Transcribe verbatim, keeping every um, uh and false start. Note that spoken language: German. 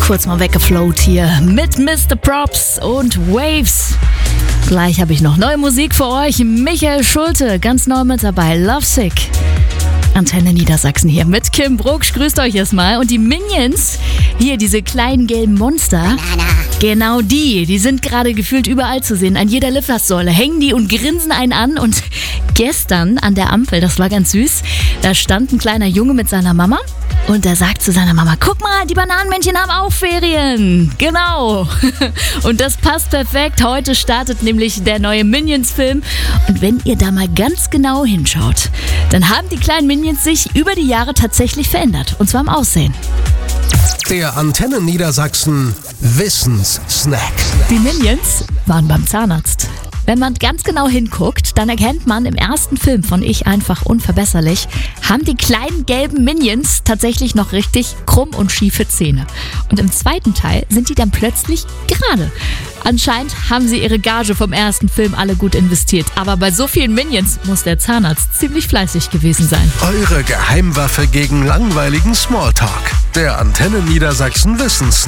Kurz mal weggeflowt hier mit Mister Props und Waves. Gleich habe ich noch neue Musik für euch. Michael Schulte, ganz neu mit dabei. Lovesick. Antenne Niedersachsen hier mit Kim Brucksch. Grüßt euch erstmal. Und die Minions, hier diese kleinen gelben Monster. Banana. Genau die, die sind gerade gefühlt überall zu sehen. An jeder Litfaßsäule hängen die und grinsen einen an. Und gestern an der Ampel, das war ganz süß, da stand ein kleiner Junge mit seiner Mama. Und er sagt zu seiner Mama, guck mal, die Bananenmännchen haben auch Ferien. Genau. Und das passt perfekt. Heute startet nämlich der neue Minions-Film. Und wenn ihr da mal ganz genau hinschaut, dann haben die kleinen Minions sich über die Jahre tatsächlich verändert. Und zwar im Aussehen. Der Antenne Niedersachsen Wissenssnack. Die Minions waren beim Zahnarzt. Wenn man ganz genau hinguckt, dann erkennt man im ersten Film von Ich einfach unverbesserlich, haben die kleinen gelben Minions tatsächlich noch richtig krumm und schiefe Zähne. Und im zweiten Teil sind die dann plötzlich gerade. Anscheinend haben sie ihre Gage vom ersten Film alle gut investiert. Aber bei so vielen Minions muss der Zahnarzt ziemlich fleißig gewesen sein. Eure Geheimwaffe gegen langweiligen Smalltalk. Der Antenne Niedersachsen Wissenssnack.